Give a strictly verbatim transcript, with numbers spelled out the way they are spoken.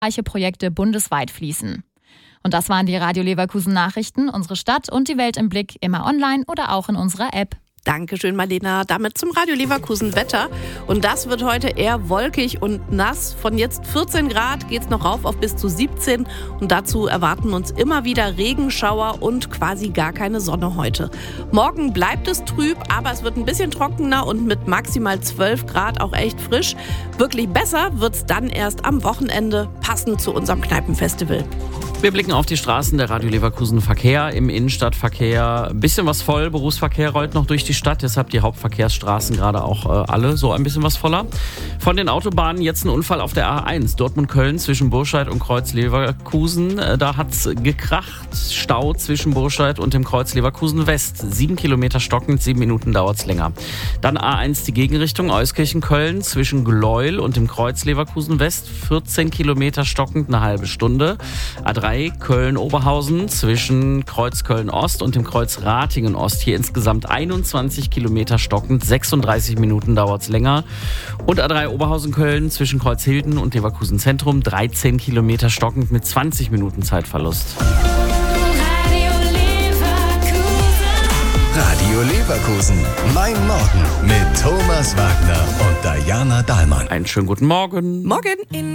Reiche Projekte bundesweit fließen. Und das waren die Radio Leverkusen Nachrichten. Unsere Stadt und die Welt im Blick, immer online oder auch in unserer App. Dankeschön, Marlena. Damit zum Radio Leverkusen Wetter. Und das wird heute eher wolkig und nass. Von jetzt vierzehn Grad geht es noch rauf auf bis zu siebzehn. Und dazu erwarten uns immer wieder Regenschauer und quasi gar keine Sonne heute. Morgen bleibt es trüb, aber es wird ein bisschen trockener und mit maximal zwölf Grad auch echt frisch. Wirklich besser wird es dann erst am Wochenende, passend zu unserem Kneipenfestival. Wir blicken auf die Straßen der Radio Leverkusen Verkehr. Im Innenstadtverkehr ein bisschen was voll. Berufsverkehr rollt noch durch die Stadt. Deshalb die Hauptverkehrsstraßen gerade auch äh, alle so ein bisschen was voller. Von den Autobahnen jetzt ein Unfall auf der A eins. Dortmund-Köln zwischen Burscheid und Kreuz Leverkusen. Äh, da hat's gekracht. Stau zwischen Burscheid und dem Kreuz Leverkusen West. Sieben Kilometer stockend, sieben Minuten dauert's länger. Dann A eins die Gegenrichtung. Euskirchen-Köln zwischen Gleuel und dem Kreuz Leverkusen West. vierzehn Kilometer stockend, eine halbe Stunde. A drei Köln-Oberhausen zwischen Kreuz Köln-Ost und dem Kreuz Ratingen-Ost. Hier insgesamt einundzwanzig Kilometer stockend, sechsunddreißig Minuten dauert es länger. Und A drei Oberhausen-Köln zwischen Kreuz Hilden und Leverkusen Zentrum, dreizehn Kilometer stockend mit zwanzig Minuten Zeitverlust. Radio Leverkusen. Radio Leverkusen. Mein Morgen mit Thomas Wagner und Diana Dahlmann. Einen schönen guten Morgen. Morgen.